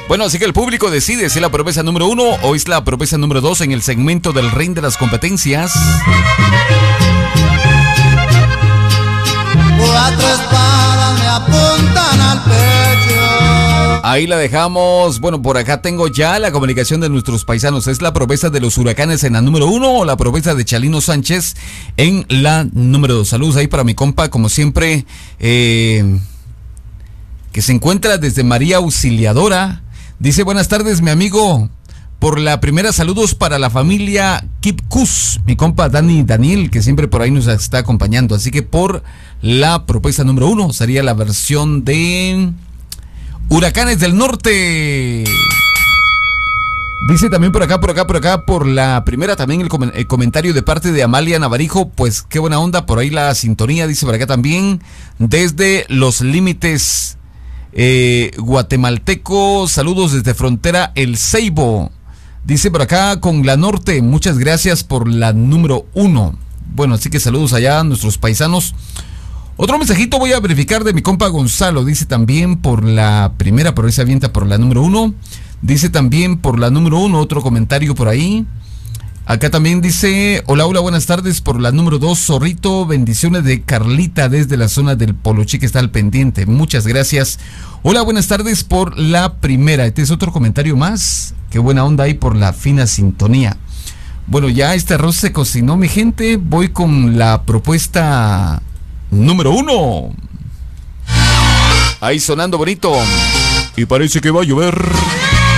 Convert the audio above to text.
Bueno, así que el público decide si es la propuesta número 1 o es la propuesta número 2 en el segmento del ring de las competencias. 4 espadas me apuntan al pecho. Ahí la dejamos. Bueno, por acá tengo ya la comunicación de nuestros paisanos. ¿Es la propuesta de los Huracanes en la número 1 o la propuesta de Chalino Sánchez en la número 2? Saludos ahí para mi compa, como siempre, que se encuentra desde María Auxiliadora. Dice, buenas tardes, mi amigo. Por la primera, saludos para la familia Kipkus, mi compa Daniel, que siempre por ahí nos está acompañando. Así que por la propuesta número 1 sería la versión de Huracanes del Norte. Dice también por acá, por la primera también el comentario de parte de Amalia Navarijo. Pues qué buena onda, por ahí la sintonía, dice por acá también. Desde los límites guatemalteco, saludos desde frontera El Ceibo. Dice por acá con la norte, muchas gracias por la número 1. Bueno, así que saludos allá a nuestros paisanos. Otro mensajito voy a verificar de mi compa Gonzalo. Dice también por la primera, pero ahí se avienta por la número 1. Dice también por la número 1, otro comentario por ahí. Acá también dice, hola, buenas tardes por la número 2, Zorrito, bendiciones de Carlita desde la zona del Polochi que está al pendiente. Muchas gracias. Hola, buenas tardes por la primera. Este es otro comentario más. Qué buena onda ahí por la fina sintonía. Bueno, ya este arroz se cocinó, mi gente. Voy con la propuesta número 1. Ahí sonando bonito. Y parece que va a llover.